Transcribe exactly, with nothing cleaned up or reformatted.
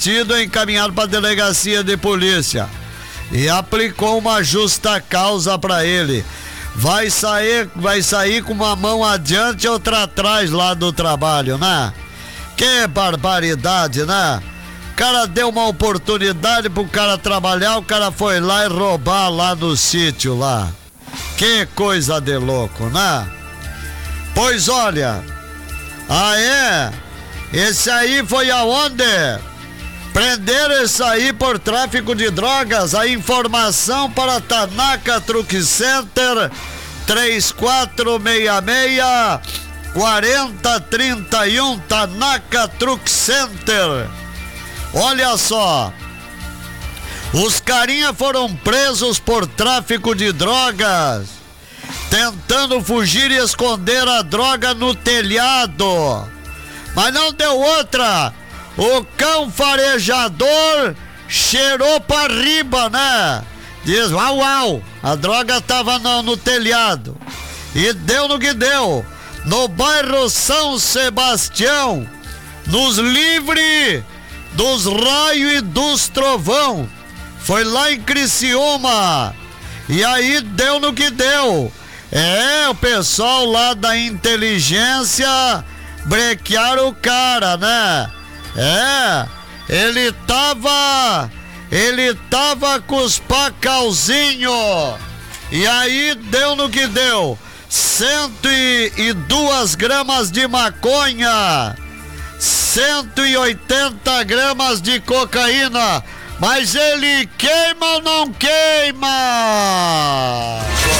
sido encaminhado para a delegacia de polícia e aplicou uma justa causa para ele. Vai sair, vai sair com uma mão adiante e outra atrás lá do trabalho, né? Que barbaridade, né? O cara deu uma oportunidade pro cara trabalhar, o cara foi lá e roubar lá no sítio lá. Que coisa de louco, né? Pois olha, ah é? Esse aí foi aonde? Prenderam esse aí por tráfico de drogas. A informação para Tanaka Truck Center, três quatro seis seis, quatro zero três um, Tanaka Truck Center. Olha só, os carinha foram presos por tráfico de drogas, tentando fugir e esconder a droga no telhado. Mas não deu outra. O cão farejador cheirou para riba, né? Diz, uau, uau, a droga tava no, no telhado. E deu no que deu. No bairro São Sebastião, nos livre dos raios e dos trovão. Foi lá em Criciúma. E aí deu no que deu. É, o pessoal lá da inteligência brequearam o cara, né? É, ele tava, ele tava com os pacauzinho. E aí deu no que deu. Cento e duas gramas de maconha, cento e oitenta gramas de cocaína. Mas ele queima ou não queima?